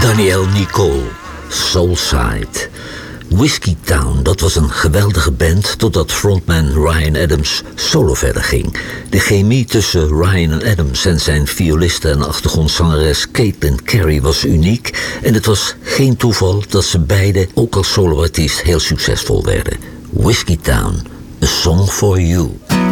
Danielle Nicole, Soulside. Whiskey Town, dat was een geweldige band totdat frontman Ryan Adams solo verder ging. De chemie tussen Ryan Adams en zijn violiste en achtergrondzangeres Caitlin Carey was uniek. En het was geen toeval dat ze beide ook als soloartiest heel succesvol werden. Whiskey Town, A Song for You.